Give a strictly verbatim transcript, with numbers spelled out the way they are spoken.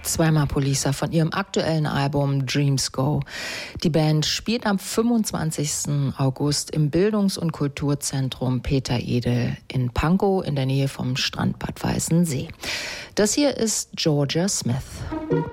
Zweimal Police von ihrem aktuellen Album Dreams Go. Die Band spielt am fünfundzwanzigsten August im Bildungs- und Kulturzentrum Peter Edel in Pankow in der Nähe vom Strand Bad Weißensee. Das hier ist Jorja Smith.